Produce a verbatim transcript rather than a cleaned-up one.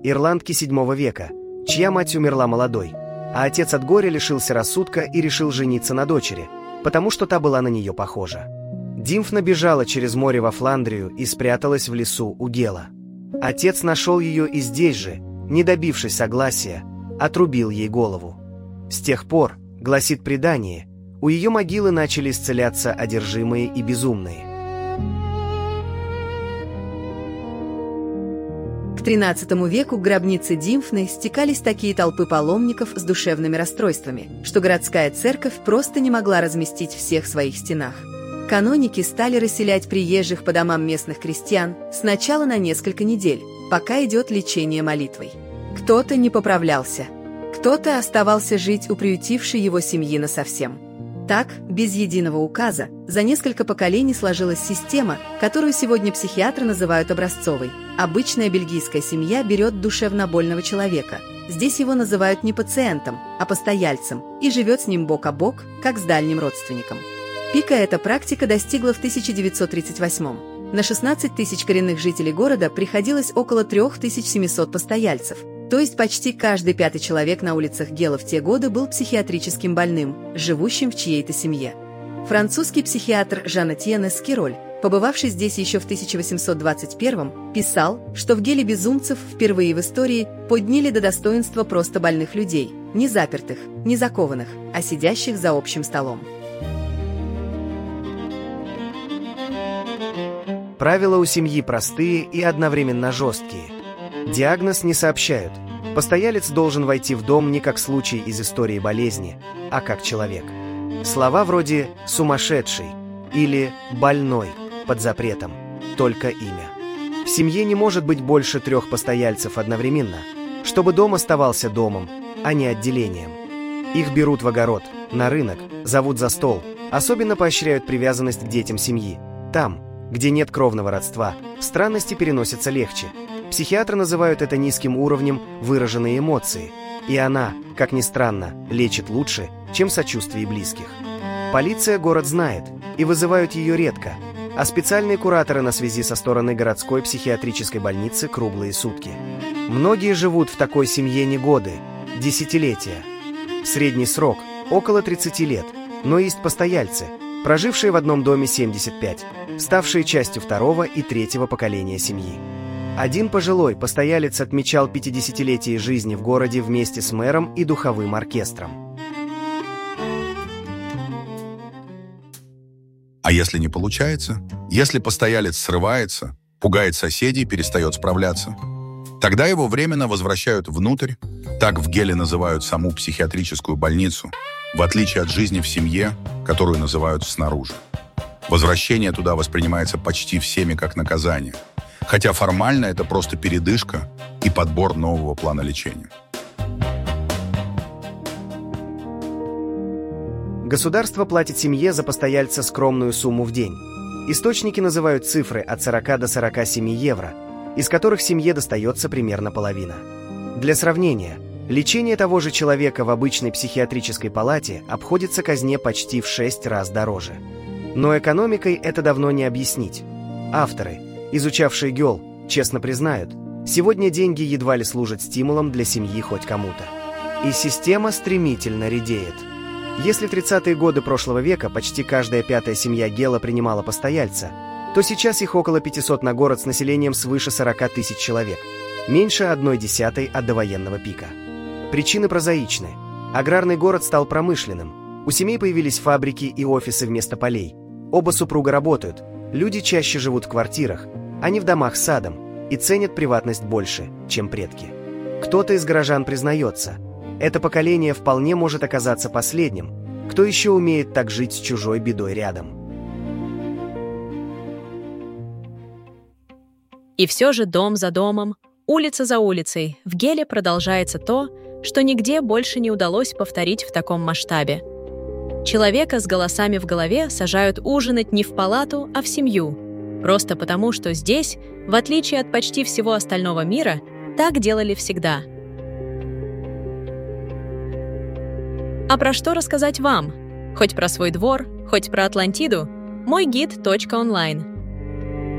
ирландки седьмого века, чья мать умерла молодой, а отец от горя лишился рассудка и решил жениться на дочери, потому что та была на нее похожа. Димфна бежала через море во Фландрию и спряталась в лесу у Гела. Отец нашел ее и здесь же, не добившись согласия, отрубил ей голову. С тех пор, гласит предание, у ее могилы начали исцеляться одержимые и безумные. К тринадцатому веку к гробнице Димфны стекались такие толпы паломников с душевными расстройствами, что городская церковь просто не могла разместить всех в своих стенах. Каноники стали расселять приезжих по домам местных крестьян сначала на несколько недель, пока идет лечение молитвой. Кто-то не поправлялся, кто-то оставался жить у приютившей его семьи насовсем. Так, без единого указа, за несколько поколений сложилась система, которую сегодня психиатры называют образцовой. Обычная бельгийская семья берет душевнобольного человека. Здесь его называют не пациентом, а постояльцем, и живет с ним бок о бок, как с дальним родственником. Пика эта практика достигла в тысяча девятьсот тридцать восьмом. На шестнадцать тысяч коренных жителей города приходилось около три тысячи семьсот постояльцев, то есть почти каждый пятый человек на улицах Гела в те годы был психиатрическим больным, живущим в чьей-то семье. Французский психиатр Жан-Этьен Эскироль, побывавший здесь еще в тысяча восемьсот двадцать первом, писал, что в Геле безумцев впервые в истории подняли до достоинства просто больных людей, не запертых, не закованных, а сидящих за общим столом. Правила у семьи простые и одновременно жесткие. Диагноз не сообщают. Постоялец должен войти в дом не как случай из истории болезни, а как человек. Слова вроде «сумасшедший» или «больной» под запретом, только имя. В семье не может быть больше трех постояльцев одновременно, чтобы дом оставался домом, а не отделением. Их берут в огород, на рынок, зовут за стол, особенно поощряют привязанность к детям семьи. Там, где нет кровного родства, странности переносятся легче. Психиатры называют это низким уровнем выраженной эмоции, и она, как ни странно, лечит лучше, чем сочувствие близких. Полиция город знает, и вызывают ее редко, а специальные кураторы на связи со стороны городской психиатрической больницы круглые сутки. Многие живут в такой семье не годы, десятилетия. Средний срок – около тридцати лет, но есть постояльцы, прожившие в одном доме семьдесят пять, ставшие частью второго и третьего поколения семьи. Один пожилой постоялец отмечал пятидесятилетие жизни в городе вместе с мэром и духовым оркестром. А если не получается? Если постоялец срывается, пугает соседей, перестает справляться? Тогда его временно возвращают внутрь, так в Геле называют саму психиатрическую больницу, в отличие от жизни в семье, которую называют снаружи. Возвращение туда воспринимается почти всеми как наказание, хотя формально это просто передышка и подбор нового плана лечения. Государство платит семье за постояльца скромную сумму в день. Источники называют цифры от сорока до сорока семи евро, из которых семье достается примерно половина. Для сравнения, лечение того же человека в обычной психиатрической палате обходится казне почти в шесть раз дороже. Но экономикой это давно не объяснить. Авторы, изучавшие Гёл, честно признают, сегодня деньги едва ли служат стимулом для семьи хоть кому-то. И система стремительно редеет. Если в тридцатые годы прошлого века почти каждая пятая семья Гела принимала постояльца, то сейчас их около пятисот на город с населением свыше сорока тысяч человек, меньше одной десятой от довоенного пика. Причины прозаичны. Аграрный город стал промышленным, у семей появились фабрики и офисы вместо полей, оба супруга работают, люди чаще живут в квартирах, а не в домах с садом, и ценят приватность больше, чем предки. Кто-то из горожан признается, это поколение вполне может оказаться последним, кто еще умеет так жить с чужой бедой рядом. И все же дом за домом, улица за улицей, в Геле продолжается то, что нигде больше не удалось повторить в таком масштабе. Человека с голосами в голове сажают ужинать не в палату, а в семью, просто потому, что здесь, в отличие от почти всего остального мира, так делали всегда. А про что рассказать вам? Хоть про свой двор, хоть про Атлантиду? Мой гид точка онлайн.